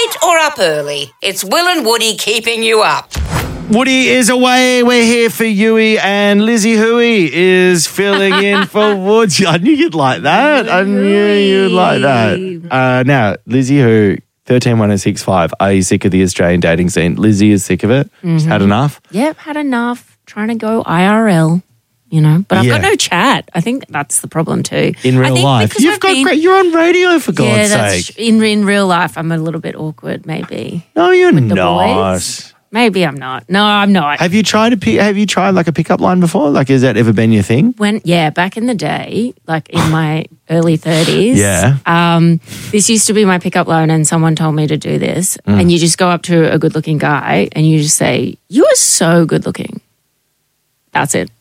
late or up early, it's Will and Woody keeping you up. Woody is away. We're here for Yui, and Lizzie Hui is filling in for Woods. I knew you'd like that. I knew you'd like that. Now, Lizzie Hui, 131065. Are you sick of the Australian dating scene? Lizzie is sick of it. She's had enough. Yep, had enough. Trying to go IRL. You know, but I've got no chat. I think that's the problem too. In real life, you're on radio for God's sake. In real life, I'm a little bit awkward, maybe. No, you're with the not. boys. Maybe I'm not. No, I'm not. Have you tried like a pickup line before? Like, has that ever been your thing? Back in the day, like in my early 30s. Yeah. This used to be my pickup line, and someone told me to do this. And you just go up to a good-looking guy, and you just say, "You are so good-looking." That's it.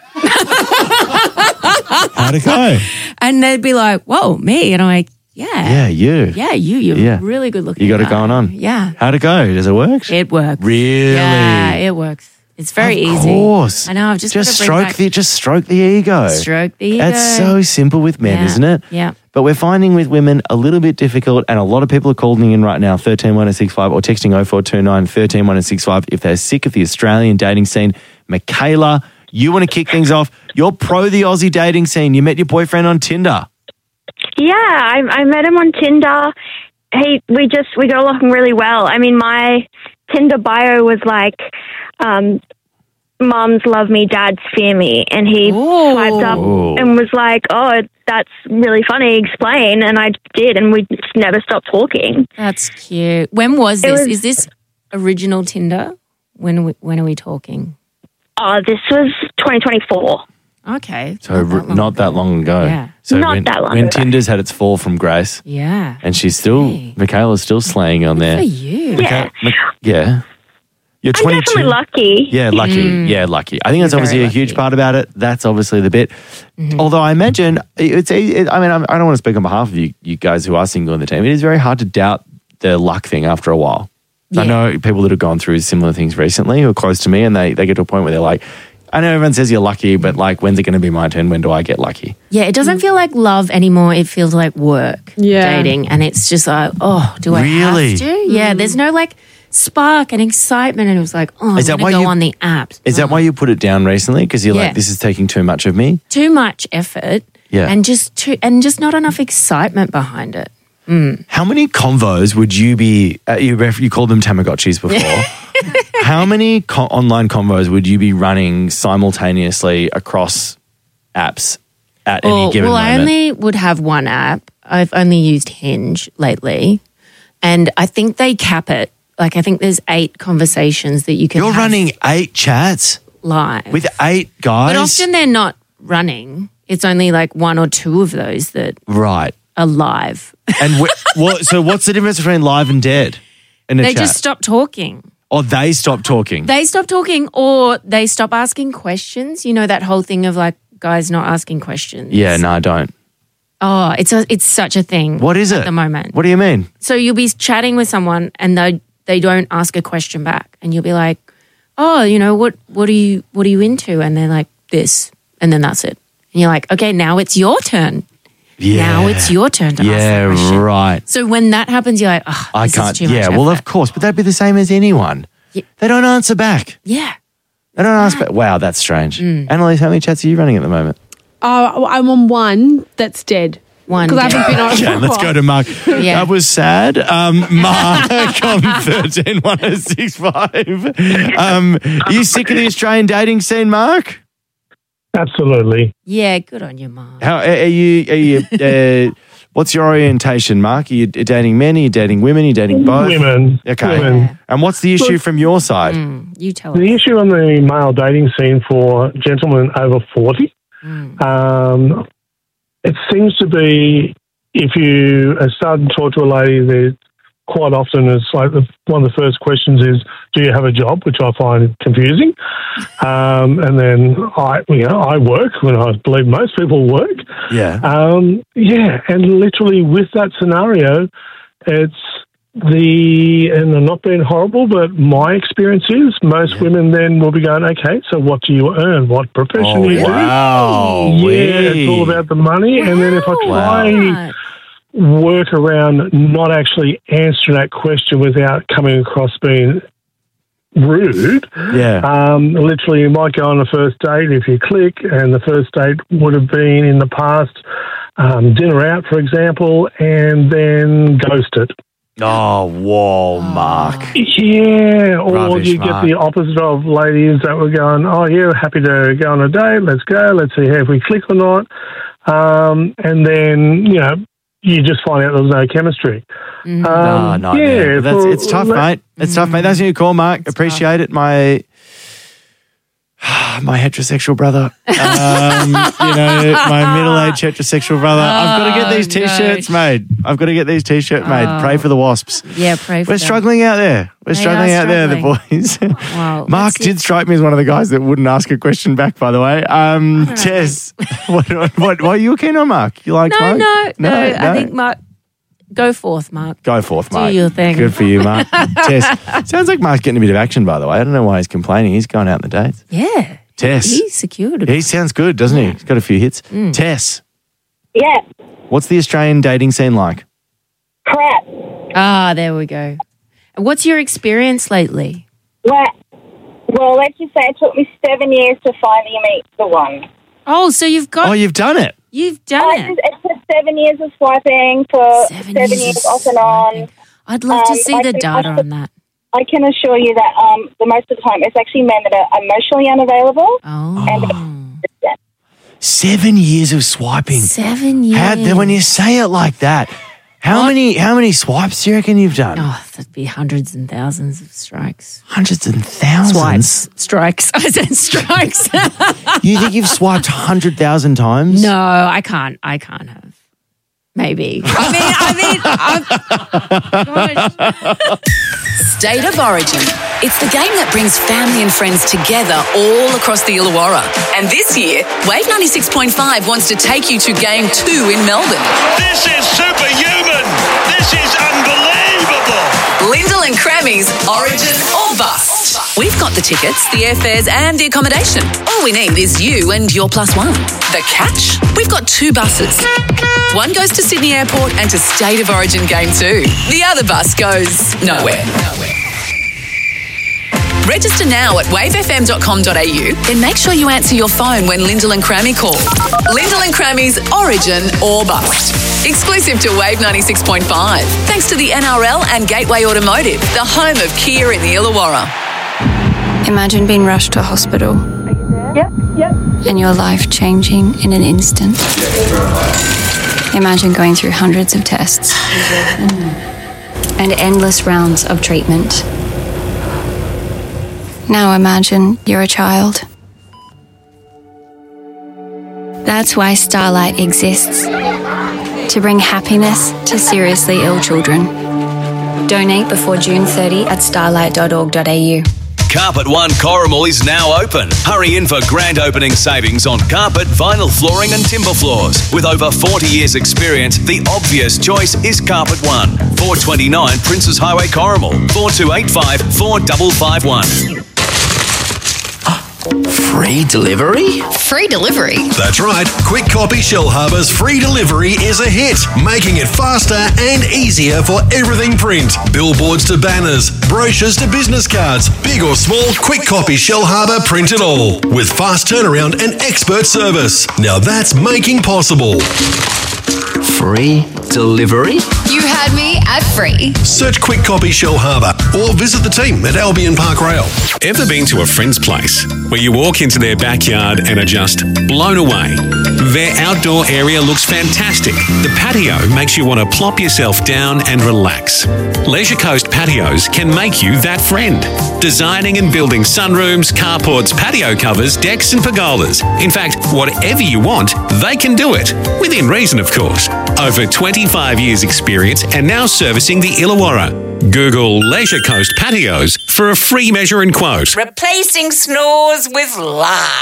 How'd it go? And they'd be like, "Whoa, me?" And I'm like, "Yeah, you. Yeah, you're really good looking. You got it going on. Yeah. How'd it go? Does it work? It works. Really? Yeah, it works. It's very easy. Of course. I know. I've just stroke the ego. Stroke the ego. That's so simple with men, isn't it? Yeah. But we're finding with women a little bit difficult, and a lot of people are calling in right now, 131065 or texting 0429 131065 if they're sick of the Australian dating scene. Michaela, you want to kick things off. You're pro the Aussie dating scene. You met your boyfriend on Tinder. Yeah, I met him on Tinder. We got along really well. I mean, my Tinder bio was like, "Mums love me, dads fear me," and he piped up and was like, "Oh, that's really funny. Explain." And I did, and we just never stopped talking. That's cute. When was this? Is this original Tinder? When are we talking? This was 2024. Okay. So not that long ago. Yeah. So not that long when ago. Tinder's had its fall from grace. Yeah. And she's still, Michaela's still slaying on there. For you. Yeah. Yeah. You're 22. I'm definitely lucky. Yeah, lucky. Yeah, lucky. I think that's obviously a huge part about it. That's obviously the bit. Although I imagine, I don't want to speak on behalf of you guys who are single in the team. It is very hard to doubt the luck thing after a while. Yeah. I know people that have gone through similar things recently who are close to me, and they get to a point where they're like, I know everyone says you're lucky, but like, when's it going to be my turn? When do I get lucky? Yeah, it doesn't feel like love anymore. It feels like work, dating. And it's just like, do I have to? Yeah, there's no like spark and excitement. And it was like, I'm going to go on the apps. Is that why you put it down recently? Because you're like, this is taking too much of me? Too much effort. Yeah. And just not enough excitement behind it. How many convos would you be, you called them Tamagotchis before. How many online convos would you be running simultaneously across apps at any given moment? I only would have one app. I've only used Hinge lately. And I think they cap it. Like, I think there's 8 conversations that you can have. You're running 8 chats? Live. With 8 guys? But often they're not running. It's only like 1 or 2 of those that are live. And so what's the difference between live and dead in a chat? They just stop talking. Or they stop talking. They stop talking, or they stop asking questions. You know that whole thing of like guys not asking questions. Yeah, no, I don't. Oh, it's such a thing. What is it at the moment? What do you mean? So you'll be chatting with someone and they don't ask a question back, and you'll be like, "Oh, you know what are you into?" And they're like, "This," and then that's it. And you're like, "Okay, now it's your turn." Yeah. Now it's your turn to ask that question. Yeah, right. So when that happens, you're like, I can't. Is too much well, effort. of course, but that'd be the same as anyone. Yeah. They don't answer back. Yeah. They don't answer back. Wow, that's strange. Annalise, how many chats are you running at the moment? I'm on one that's dead. One. Because I haven't been on Okay, let's go to Mark. Yeah. That was sad. Mark on 131065. Are you sick of the Australian dating scene, Mark? Absolutely. Yeah, good on you, Mark. How are you? What's your orientation, Mark? Are you dating men? Are you dating women? Are you dating both? Women. Okay. Women. And what's the issue from your side? You tell us. The issue on the male dating scene for gentlemen over 40, it seems to be if you are starting to talk to a lady, there quite often it's like one of the first questions is, do you have a job? Which I find confusing. And then I work when I believe most people work. Yeah. And literally with that scenario, it's and I'm not being horrible, but my experience is most women then will be going, okay, so what do you earn? What profession do you do? Wow. Yeah, it's all about the money. And then if I try work around not actually answering that question without coming across being rude. Yeah. Literally, you might go on a first date if you click, and the first date would have been in the past dinner out, for example, and then ghosted. Oh, whoa, Mark. Yeah, or Rubbish, you get Mark. the opposite of ladies that were going, oh, yeah, happy to go on a date, let's go, let's see if we click or not. And then, you know, you just find out there's no chemistry. No, yeah, it's tough, mate. It's tough, mate. That's your call, Mark. Appreciate it. My heterosexual brother. My middle-aged heterosexual brother. I've got to get these T-shirts made. Pray for the wasps. Yeah, pray for We're them. struggling out there. We're struggling out there, the boys. Wow. Mark did strike me as one of the guys that wouldn't ask a question back, by the way. Tess, what are you keen on, Mark? You like Mark? No. I think Mark, go forth, Mark. Go forth, Mark. Do your thing. Good for you, Mark. Tess, sounds like Mark's getting a bit of action, by the way. I don't know why he's complaining. He's going out on the dates. Yeah. Tess. He secured it. He sounds good, doesn't he? He's got a few hits. Tess, Yeah, what's the Australian dating scene like? crap. Ah, there we go. What's your experience lately? Well, let's just say it took me 7 years to finally meet the one. Oh, so you've Oh, you've done it. You've done it. It took 7 years of swiping for 7 years off and on. I'd love to see I the think data on that. I can assure you that the most of the time it's actually men that are emotionally unavailable. Oh. 7 years of swiping. 7 years. When you say it like that, how many swipes do you reckon you've done? Oh, that'd be hundreds and thousands of strikes. Hundreds and thousands. Swipes. Strikes. I said strikes. You think you've swiped 100,000 times? No, I can't have. Maybe. State of Origin. It's the game that brings family and friends together all across the Illawarra. And this year, Wave 96.5 wants to take you to Game 2 in Melbourne. This is superhuman. This is unbelievable. Lyndall and Crammy's Origin or Bust. We've got the tickets, the airfares and the accommodation. All we need is you and your +1. The catch? We've got 2 buses. One goes to Sydney Airport and to State of Origin Game 2. The other bus goes nowhere. Register now at wavefm.com.au, then make sure you answer your phone when Lyndall and Crammy call. Lyndall and Crammy's Origin or Bust. Exclusive to Wave 96.5. Thanks to the NRL and Gateway Automotive, the home of Kia in the Illawarra. Imagine being rushed to hospital. Yep. And your life changing in an instant. Imagine going through hundreds of tests and endless rounds of treatment. Now imagine you're a child. That's why Starlight exists. To bring happiness to seriously ill children. Donate before June 30 at starlight.org.au. Carpet One Corrimal is now open. Hurry in for grand opening savings on carpet, vinyl flooring and timber floors. With over 40 years experience, the obvious choice is Carpet One. 429 Princes Highway Corrimal. 4285 4551. Free delivery? Free delivery? That's right. Quick Copy Shellharbour's free delivery is a hit, making it faster and easier for everything print. Billboards to banners, brochures to business cards, big or small, Quick Copy Shellharbour print it all. With fast turnaround and expert service. Now that's making possible. Free delivery? You had me at free. Search Quick Copy Shellharbour or visit the team at Albion Park Rail. Ever been to a friend's place where you walk into their backyard and are just blown away? Their outdoor area looks fantastic. The patio makes you want to plop yourself down and relax. Leisure Coast Patios can make you that friend. Designing and building sunrooms, carports, patio covers, decks and pergolas. In fact, whatever you want, they can do it. Within reason, of course. Over 25 years experience and now servicing the Illawarra. Google Leisure Coast Patios for a free measure and quote. Replacing snores with laughs.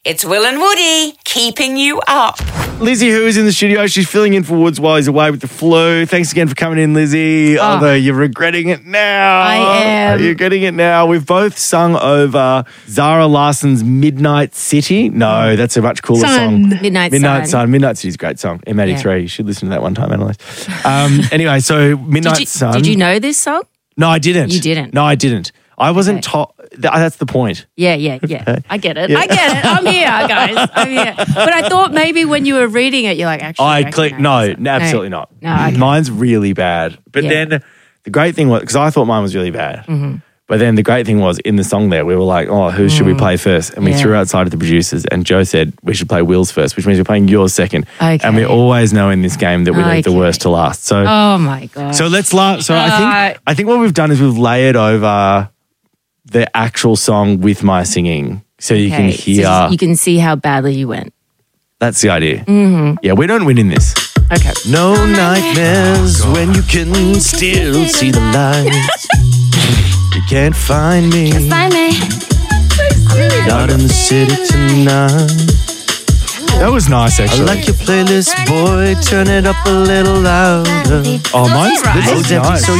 It's Will and Woody keeping you up. Lizzie, who is in the studio, she's filling in for Woods while he's away with the flu. Thanks again for coming in, Lizzie. Although you're regretting it now. I am. You're getting it now. We've both sung over Zara Larsson's Midnight City. No, that's a much cooler song. Midnight Sun. Midnight City's a great song. M83. Yeah. You should listen to that one time, Annalise. Anyway, so Midnight Sun. Did you know this song? No, I didn't. You didn't? No, I didn't. I wasn't taught. That's the point. Yeah. I get it. I get it. I'm here, guys. I'm here. But I thought maybe when you were reading it, you're like, actually. I clicked. No, absolutely not. No, okay. Mine's really bad. But then the great thing was, because I thought mine was really bad. Mm-hmm. But then the great thing was in the song there, we were like, oh, who should we play first? And we threw outside of the producers, and Joe said we should play Will's first, which means we're playing yours second. Okay. And we always know in this game that we leave the worst to last. So, oh my God. So let's laugh. So I think what we've done is we've layered over the actual song with my singing, so you can hear. So you can see how badly you went. That's the idea. Mm-hmm. Yeah, we don't win in this. Okay. No nightmares when you can still see the lights. You can't find me. Find me. Not in the city tonight. That was nice, actually. I like your playlist, boy. Turn it up a little louder. Oh, mine's right. this is nice. So